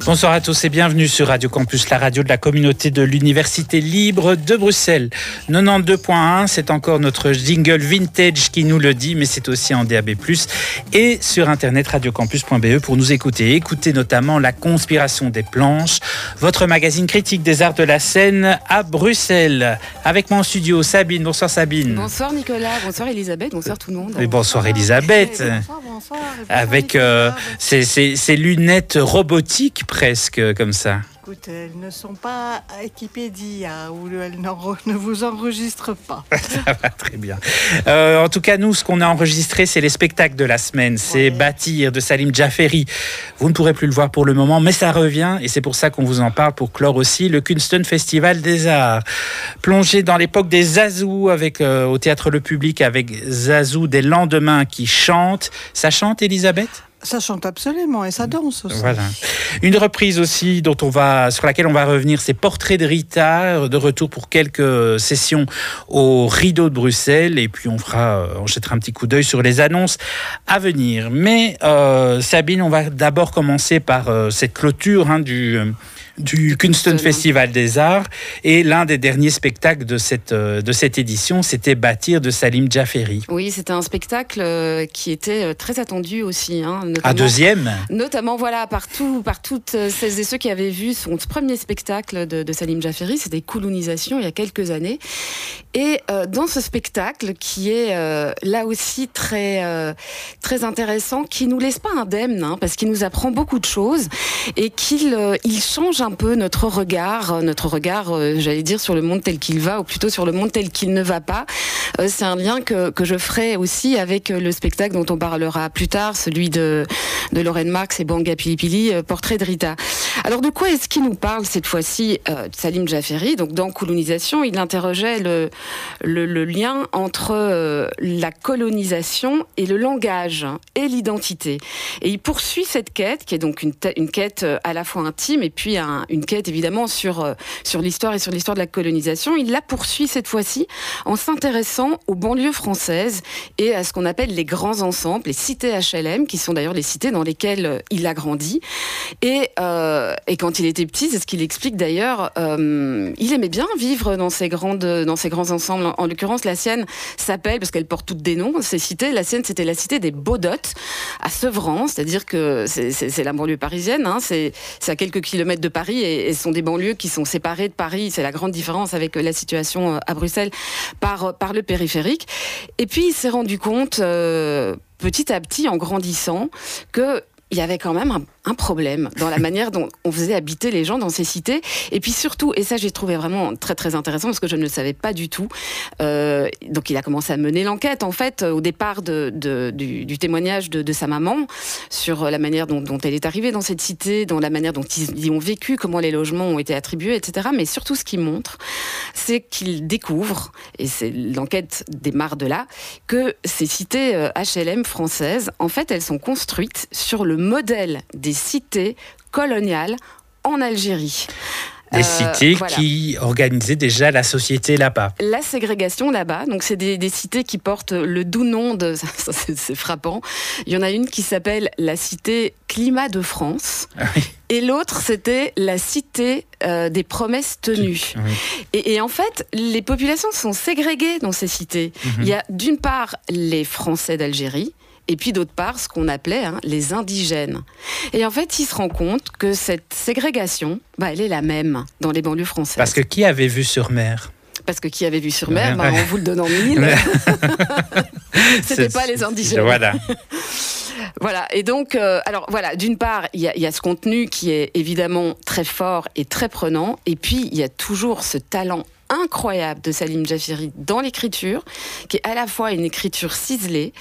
Bonsoir à tous et bienvenue sur Radio Campus, la radio de la communauté de l'Université libre de Bruxelles. 92.1, c'est encore notre jingle vintage qui nous le dit, mais c'est aussi en DAB+, et sur internet radiocampus.be pour nous écouter. Écoutez notamment La Conspiration des Planches, votre magazine critique des arts de la scène à Bruxelles. Avec moi en studio, Sabine. Bonsoir Sabine. Bonsoir Nicolas, bonsoir Elisabeth, bonsoir tout le monde. Et bonsoir Elisabeth. Bonsoir. Avec ces lunettes robotiques presque comme ça. Écoute, elles ne sont pas équipées d'IA ou elles ne vous enregistrent pas. Ça va très bien. En tout cas, nous, ce qu'on a enregistré, c'est les spectacles de la semaine. C'est Bâtir de Salim Djaferi. Vous ne pourrez plus le voir pour le moment, mais ça revient et c'est pour ça qu'on vous en parle pour clore aussi le Kunsten Festival des Arts. Plongé dans l'époque des Zazou au Théâtre Le Public avec Zazou des lendemains qui chantent. Ça chante, Elisabeth ? Ça chante absolument et ça danse aussi. Voilà. Une reprise aussi sur laquelle on va revenir, c'est Portrait de Rita, de retour pour quelques sessions au Rideau de Bruxelles. Et puis on jettera un petit coup d'œil sur les annonces à venir. Mais Sabine, on va d'abord commencer par cette clôture du Kunsten Festival des Arts. Et l'un des derniers spectacles de cette édition, c'était Bâtir de Salim Djaferi. Oui, c'était un spectacle qui était très attendu aussi. Deuxième. Notamment par toutes celles et ceux qui avaient vu son premier spectacle de Salim Djaferi, c'était Koulounisation il y a quelques années. Et dans ce spectacle, qui est là aussi très, très intéressant, qui nous laisse pas indemne, parce qu'il nous apprend beaucoup de choses et il change un peu notre regard, j'allais dire, sur le monde tel qu'il va, ou plutôt sur le monde tel qu'il ne va pas. C'est un lien que je ferai aussi avec le spectacle dont on parlera plus tard, celui de Lorraine Marx et Banga Pilipili, Portrait de Rita. Alors de quoi est-ce qu'il nous parle cette fois-ci, Salim Djaferi? Donc dans Koulounisation, il interrogeait le lien entre la colonisation et le langage et l'identité. Et il poursuit cette quête, qui est donc une quête à la fois intime et puis une quête évidemment sur l'histoire et sur l'histoire de la colonisation. Il la poursuit cette fois-ci en s'intéressant aux banlieues françaises et à ce qu'on appelle les grands ensembles, les cités HLM, qui sont d'ailleurs les cités dans lesquelles il a grandi. Et quand il était petit, c'est ce qu'il explique d'ailleurs, il aimait bien vivre dans ces grands ensembles. En l'occurrence, la sienne s'appelle, parce qu'elle porte toutes des noms, ces cités, la sienne c'était la cité des Baudottes, à Sevran, c'est-à-dire que c'est la banlieue parisienne, c'est à quelques kilomètres de Paris, et ce sont des banlieues qui sont séparées de Paris. C'est la grande différence avec la situation à Bruxelles par le périphérique. Et puis il s'est rendu compte petit à petit, en grandissant, qu'il y avait quand même un problème dans la manière dont on faisait habiter les gens dans ces cités. Et puis surtout, et ça j'ai trouvé vraiment très très intéressant parce que je ne le savais pas du tout, donc il a commencé à mener l'enquête en fait au départ du témoignage de sa maman sur la manière dont elle est arrivée dans cette cité, dans la manière dont ils y ont vécu, comment les logements ont été attribués, etc. Mais surtout ce qu'il montre, c'est qu'il découvre, et l'enquête démarre de là, que ces cités HLM françaises, en fait elles sont construites sur le modèle des cités coloniales en Algérie. Des cités qui organisaient déjà la société là-bas. La ségrégation là-bas, donc c'est des cités qui portent le doux nom c'est frappant. Il y en a une qui s'appelle la cité Climat de France. Ah oui. Et l'autre, c'était la cité des promesses tenues. Oui. Et en fait, les populations sont ségrégées dans ces cités. Il y a d'une part les Français d'Algérie, et puis d'autre part, ce qu'on appelait les indigènes. Et en fait, il se rend compte que cette ségrégation, elle est la même dans les banlieues françaises. Parce que qui avait vu sur mer ? Parce que qui avait vu sur mer, on vous le donne en mille. C'était pas les indigènes. Voilà, et donc, d'une part, il y a ce contenu qui est évidemment très fort et très prenant, et puis il y a toujours ce talent incroyable de Salim Djaferi dans l'écriture, qui est à la fois une écriture ciselée,